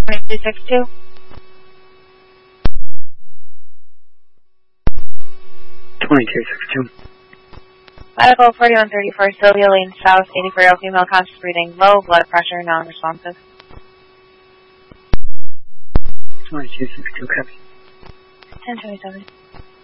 2262. Medical 4134, Sylvia Lane South, 84-year-old female, conscious breathing, low blood pressure, non-responsive. 2262, copy. 1027.